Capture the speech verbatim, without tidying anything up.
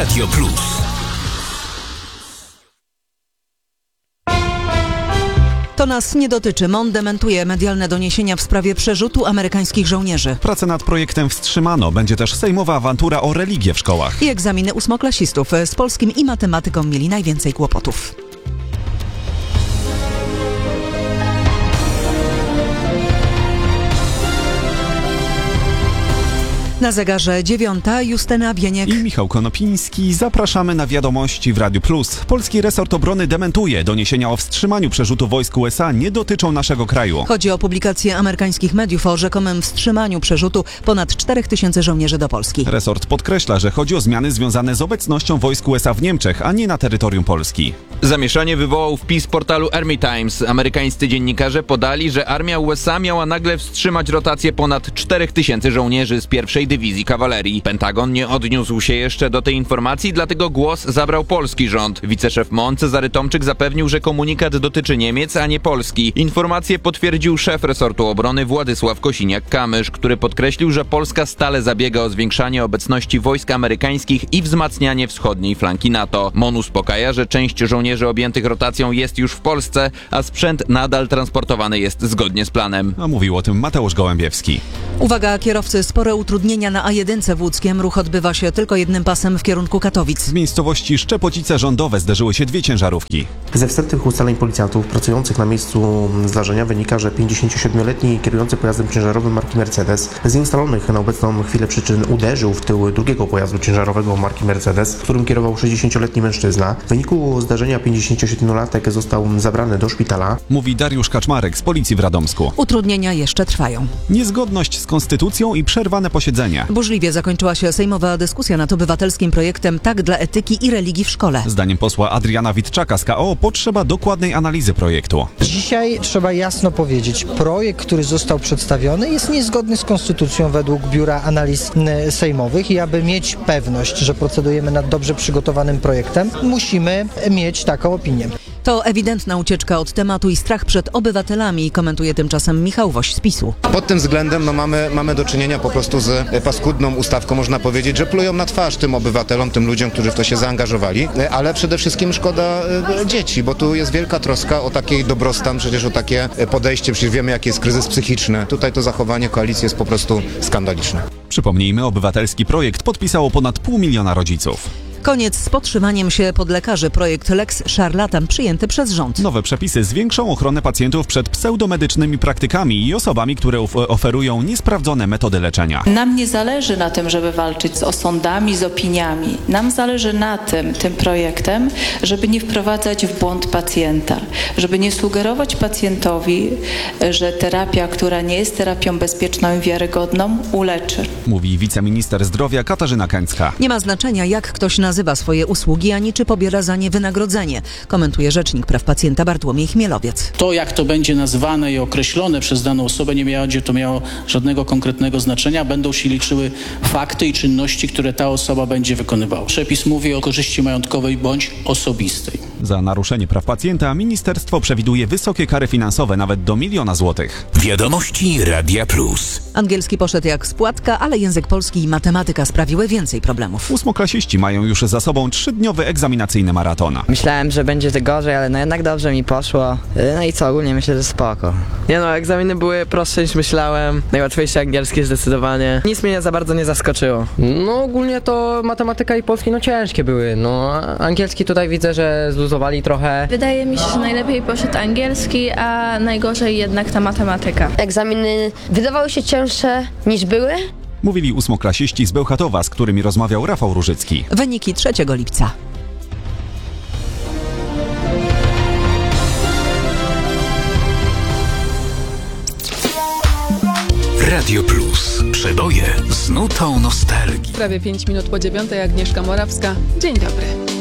Radio Plus. To nas nie dotyczy. M O N dementuje medialne doniesienia w sprawie przerzutu amerykańskich żołnierzy. Pracę nad projektem wstrzymano. Będzie też sejmowa awantura o religię w szkołach. I egzaminy ósmoklasistów. Z polskim i matematyką mieli najwięcej kłopotów. Na zegarze dziewiąta, Justyna Bieniek i Michał Konopiński. Zapraszamy na wiadomości w Radiu Plus. Polski resort obrony dementuje. Doniesienia o wstrzymaniu przerzutu wojsk U S A nie dotyczą naszego kraju. Chodzi o publikację amerykańskich mediów o rzekomym wstrzymaniu przerzutu ponad czterech tysięcy żołnierzy do Polski. Resort podkreśla, że chodzi o zmiany związane z obecnością wojsk U S A w Niemczech, a nie na terytorium Polski. Zamieszanie wywołał wpis portalu Army Times. Amerykańscy dziennikarze podali, że armia U S A miała nagle wstrzymać rotację ponad czterech tysięcy żołnierzy z pierwszej dywizji kawalerii. Pentagon nie odniósł się jeszcze do tej informacji, dlatego głos zabrał polski rząd. Wiceszef M O N Cezary Tomczyk zapewnił, że komunikat dotyczy Niemiec, a nie Polski. Informację potwierdził szef resortu obrony Władysław Kosiniak-Kamysz, który podkreślił, że Polska stale zabiega o zwiększanie obecności wojsk amerykańskich i wzmacnianie wschodniej flanki NATO. M O N uspokaja, że część żołnierzy objętych rotacją jest już w Polsce, a sprzęt nadal transportowany jest zgodnie z planem. A mówił o tym Mateusz Gołębiewski. Uwaga, kierowcy, spore utrudnienia na A jeden w Łódzkiem. Ruch odbywa się tylko jednym pasem w kierunku Katowic. Z miejscowości Szczepocice Rządowe zderzyły się dwie ciężarówki. Ze wstępnych ustaleń policjantów pracujących na miejscu zdarzenia wynika, że pięćdziesięciosiedmioletni kierujący pojazdem ciężarowym marki Mercedes z nieustalonych na obecną chwilę przyczyn uderzył w tył drugiego pojazdu ciężarowego marki Mercedes, którym kierował sześćdziesięcioletni mężczyzna. W wyniku zdarzenia pięćdziesięciosiedmiolatek został zabrany do szpitala. Mówi Dariusz Kaczmarek z policji w Radomsku. Utrudnienia jeszcze trwają. Niezgodność z konstytucją i przerwane posiedzenie. Burzliwie zakończyła się sejmowa dyskusja nad obywatelskim projektem Tak dla etyki i religii w szkole. Zdaniem posła Adriana Witczaka z K O potrzeba dokładnej analizy projektu. Dzisiaj trzeba jasno powiedzieć, projekt, który został przedstawiony, jest niezgodny z konstytucją według Biura Analiz Sejmowych i aby mieć pewność, że procedujemy nad dobrze przygotowanym projektem, musimy mieć taką opinię. To ewidentna ucieczka od tematu i strach przed obywatelami, komentuje tymczasem Michał Woś z PiSu. Pod tym względem no, mamy, mamy do czynienia po prostu z paskudną ustawką, można powiedzieć, że plują na twarz tym obywatelom, tym ludziom, którzy w to się zaangażowali, ale przede wszystkim szkoda dzieci, bo tu jest wielka troska o taki dobrostan, przecież o takie podejście, przecież wiemy, jaki jest kryzys psychiczny. Tutaj to zachowanie koalicji jest po prostu skandaliczne. Przypomnijmy, obywatelski projekt podpisało ponad pół miliona rodziców. Koniec z podszywaniem się pod lekarzy. Projekt Lex Szarlatan przyjęty przez rząd. Nowe przepisy zwiększą ochronę pacjentów przed pseudomedycznymi praktykami i osobami, które oferują niesprawdzone metody leczenia. Nam nie zależy na tym, żeby walczyć z osądami, z opiniami. Nam zależy na tym, tym projektem, żeby nie wprowadzać w błąd pacjenta, żeby nie sugerować pacjentowi, że terapia, która nie jest terapią bezpieczną i wiarygodną, uleczy. Mówi wiceminister zdrowia Katarzyna Kęcka. Nie ma znaczenia, jak ktoś nazywa swoje usługi, ani czy pobiera za nie wynagrodzenie, komentuje rzecznik praw pacjenta Bartłomiej Chmielowiec. To, jak to będzie nazwane i określone przez daną osobę, nie będzie to miało żadnego konkretnego znaczenia. Będą się liczyły fakty i czynności, które ta osoba będzie wykonywała. Przepis mówi o korzyści majątkowej bądź osobistej. Za naruszenie praw pacjenta ministerstwo przewiduje wysokie kary finansowe, nawet do miliona złotych. Wiadomości Radia Plus. Angielski poszedł jak spłatka, ale język polski i matematyka sprawiły więcej problemów. Ósmoklasiści mają już za sobą trzydniowy egzaminacyjny maraton. Myślałem, że będzie to gorzej, ale no jednak dobrze mi poszło. No i co, ogólnie myślę, że spoko. Nie no, egzaminy były prostsze niż myślałem. Najłatwiejsze angielskie zdecydowanie. Nic mnie za bardzo nie zaskoczyło. No ogólnie to matematyka i polski no ciężkie były. No angielski tutaj widzę, że zluzowali trochę. Wydaje mi się, że najlepiej poszedł angielski, a najgorzej jednak ta matematyka. Egzaminy wydawały się cięższe niż były. Mówili ósmoklasiści z Bełchatowa, z którymi rozmawiał Rafał Różycki. Wyniki trzeciego lipca. Radio Plus. Przeboje z nutą nostalgii. Prawie pięć minut po dziewiątej, Agnieszka Morawska. Dzień dobry.